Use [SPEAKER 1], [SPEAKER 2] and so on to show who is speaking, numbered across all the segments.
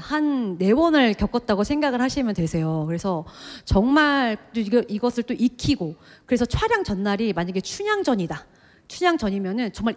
[SPEAKER 1] 한 4번을 겪었다고 생각을 하시면 되세요. 그래서 정말 이것을 또 익히고, 그래서 촬영 전날이 만약에 춘향전이다. 춘향전이면은 정말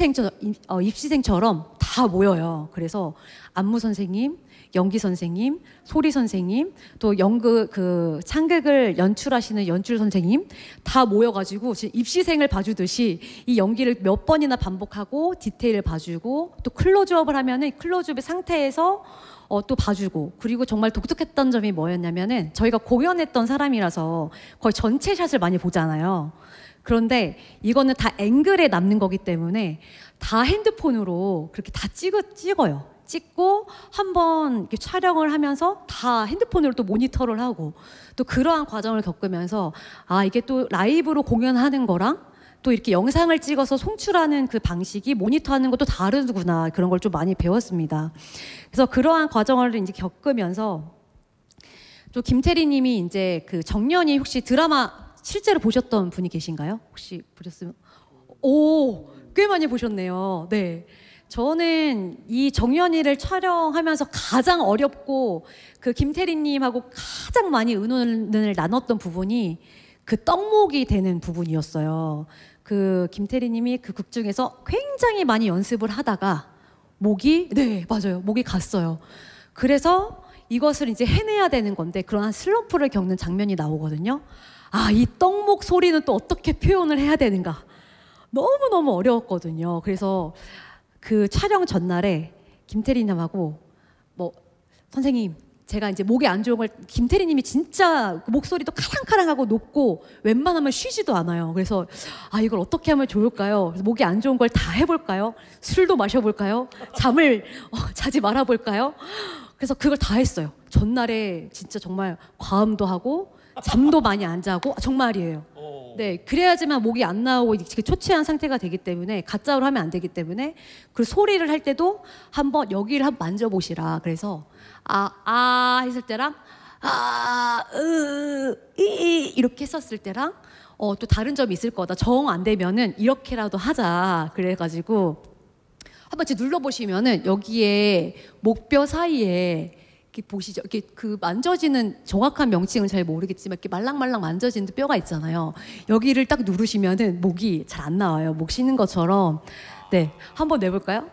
[SPEAKER 1] 입시생처럼 다 모여요. 그래서 안무 선생님, 연기 선생님, 소리 선생님, 또 연극 창극을 연출하시는 연출 선생님 다 모여가지고 입시생을 봐주듯이 이 연기를 몇 번이나 반복하고 디테일을 봐주고, 또 클로즈업을 하면은 클로즈업의 상태에서 또 봐주고, 그리고 정말 독특했던 점이 뭐였냐면은 저희가 공연했던 사람이라서 거의 전체 샷을 많이 보잖아요. 그런데 이거는 다 앵글에 남는 거기 때문에 다 핸드폰으로 그렇게 다 찍어요. 찍고 한번 이렇게 촬영을 하면서 다 핸드폰으로 또 모니터를 하고, 또 그러한 과정을 겪으면서 이게 또 라이브로 공연하는 거랑 또 이렇게 영상을 찍어서 송출하는 그 방식이 모니터하는 것도 다르구나, 그런 걸 좀 많이 배웠습니다. 그래서 그러한 과정을 이제 겪으면서 또 김태리 님이 이제 그 정년이 혹시 드라마 실제로 보셨던 분이 계신가요? 혹시 보셨으면? 오, 꽤 많이 보셨네요. 네. 저는 이 정연이를 촬영하면서 가장 어렵고 그 김태리님하고 가장 많이 의논을 나눴던 부분이 그 떡목이 되는 부분이었어요. 그 김태리님이 그 극 중에서 굉장히 많이 연습을 하다가 네, 맞아요. 목이 갔어요. 그래서 이것을 이제 해내야 되는 건데 그런 슬럼프를 겪는 장면이 나오거든요. 이 떡목 소리는 또 어떻게 표현을 해야 되는가. 너무너무 어려웠거든요. 그래서 그 촬영 전날에 김태리님하고 선생님, 제가 이제 목이 안 좋은 걸, 김태리님이 진짜 목소리도 카랑카랑하고 높고 웬만하면 쉬지도 않아요. 그래서 이걸 어떻게 하면 좋을까요? 그래서 목이 안 좋은 걸 다 해볼까요? 술도 마셔볼까요? 잠을 자지 말아볼까요? 그래서 그걸 다 했어요. 전날에 진짜 정말 과음도 하고 잠도 많이 안 자고, 정말이에요. 네, 그래야지만 목이 안 나오고 초췌한 상태가 되기 때문에, 가짜로 하면 안 되기 때문에. 그리고 소리를 할 때도 한번 여기를 한번 만져보시라. 그래서 했을 때랑 이렇게 했었을 때랑 또 다른 점이 있을 거다. 정 안 되면은 이렇게라도 하자. 그래가지고 한번 눌러보시면은 여기에 목뼈 사이에 이렇게 보시죠. 이렇게 그 만져지는, 정확한 명칭은 잘 모르겠지만 이렇게 말랑말랑 만져지는 뼈가 있잖아요. 여기를 딱 누르시면은 목이 잘 안 나와요. 목 쉬는 것처럼. 네, 한번 내볼까요?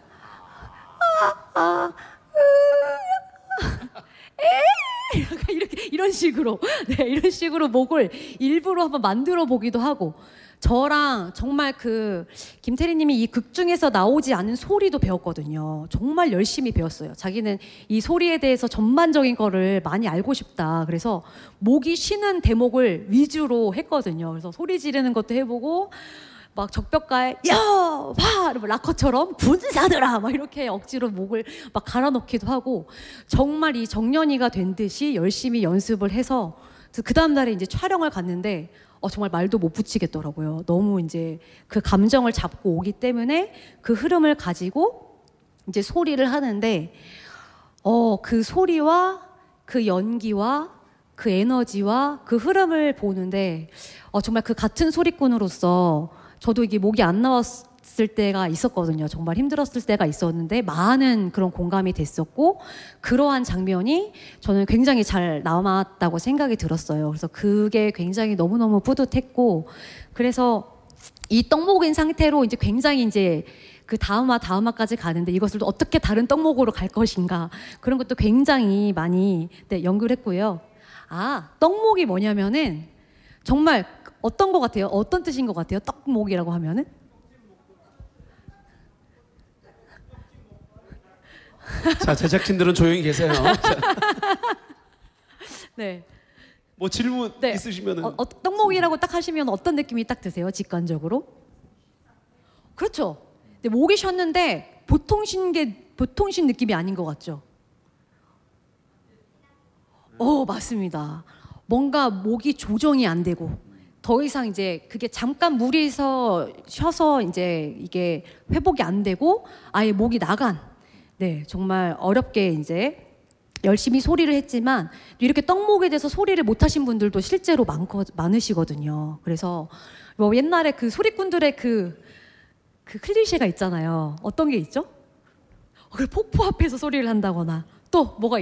[SPEAKER 1] 이런 식으로, 네, 이런 식으로 목을 일부러 한번 만들어 보기도 하고, 저랑 정말 그 김태리님이 이 극 중에서 나오지 않은 소리도 배웠거든요. 정말 열심히 배웠어요. 자기는 이 소리에 대해서 전반적인 거를 많이 알고 싶다. 그래서 목이 쉬는 대목을 위주로 했거든요. 그래서 소리 지르는 것도 해보고, 막 적벽가에 락커처럼 군사들아 막 이렇게 억지로 목을 막 갈아넣기도 하고, 정말 이 정년이가 된 듯이 열심히 연습을 해서 그 다음날에 이제 촬영을 갔는데 정말 말도 못 붙이겠더라고요. 너무 이제 그 감정을 잡고 오기 때문에 그 흐름을 가지고 이제 소리를 하는데, 그 소리와 그 연기와 그 에너지와 그 흐름을 보는데 정말 그 같은 소리꾼으로서 저도 이게 목이 안 나왔을 때가 있었거든요. 정말 힘들었을 때가 있었는데 많은 그런 공감이 됐었고, 그러한 장면이 저는 굉장히 잘 남았다고 생각이 들었어요. 그래서 그게 굉장히 너무너무 뿌듯했고, 그래서 이 떡목인 상태로 이제 굉장히 이제 그 다음화까지 가는데 이것을 또 어떻게 다른 떡목으로 갈 것인가, 그런 것도 굉장히 많이 연구를 했고요. 떡목이 뭐냐면은 정말 어떤 것 같아요? 어떤 뜻인 것 같아요? 떡목이라고 하면은?
[SPEAKER 2] 자, 제작진들은 조용히 계세요.
[SPEAKER 1] 네.
[SPEAKER 2] 뭐 질문 있으시면은.
[SPEAKER 1] 떡목이라고 딱 하시면 어떤 느낌이 딱 드세요? 직관적으로? 그렇죠. 근데 목이 쉬었는데 보통 쉰 느낌이 아닌 것 같죠? 맞습니다. 뭔가 목이 조정이 안 되고, 더 이상 이제 그게 잠깐 무리해서 쉬어서 이제 이게 회복이 안 되고 아예 목이 나간, 네, 정말 어렵게 이제 열심히 소리를 했지만 이렇게 떡목에 대해서 소리를 못 하신 분들도 실제로 많으시거든요. 그래서 뭐 옛날에 그 소리꾼들의 그 클리셰가 있잖아요. 어떤 게 있죠? 그 폭포 앞에서 소리를 한다거나, 또 뭐가